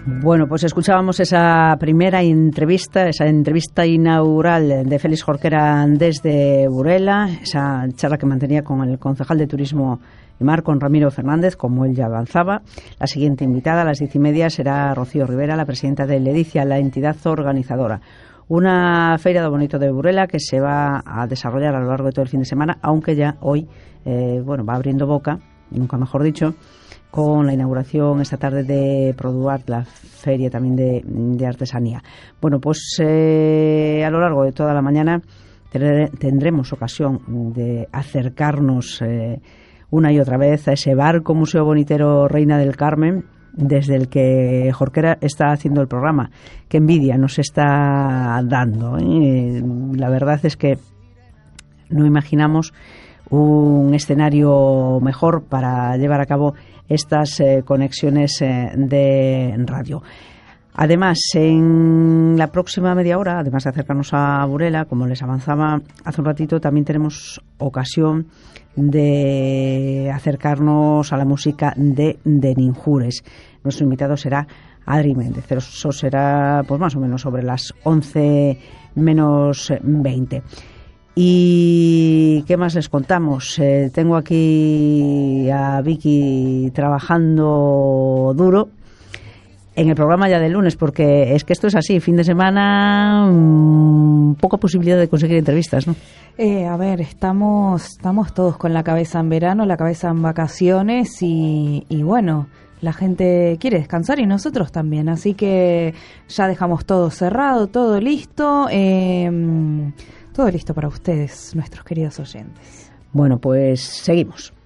Bueno, pues escuchábamos esa primera entrevista, esa entrevista inaugural de Félix Jorquera desde Burela, esa charla que mantenía con el concejal de Turismo y Mar, con Ramiro Fernández, como él ya avanzaba. La siguiente invitada a las 10:30 será Rocío Rivera, la presidenta de Ledicia, la entidad organizadora. Una feira do bonito de Burela que se va a desarrollar a lo largo de todo el fin de semana, aunque ya hoy va abriendo boca, nunca mejor dicho, con la inauguración esta tarde de Produart, la feria también de artesanía. Bueno, pues a lo largo de toda la mañana tendremos ocasión de acercarnos una y otra vez a ese barco Museo Bonitero Reina del Carmen, desde el que Jorquera está haciendo el programa. Qué envidia nos está dando, ¿eh? La verdad es que no imaginamos un escenario mejor para llevar a cabo estas conexiones de radio. Además, en la próxima media hora, además de acercarnos a Burela, como les avanzaba hace un ratito, también tenemos ocasión de acercarnos a la música de Ninjures. Nuestro invitado será Adri Méndez. Eso será pues más o menos sobre las 11 menos 20. ¿Y qué más les contamos? Tengo aquí a Vicky trabajando duro en el programa ya del lunes, porque es que esto es así, fin de semana, poca posibilidad de conseguir entrevistas, ¿no? A ver, estamos todos con la cabeza en verano, la cabeza en vacaciones y bueno, la gente quiere descansar y nosotros también, así que ya dejamos todo cerrado, todo listo para ustedes, nuestros queridos oyentes. Bueno, pues seguimos.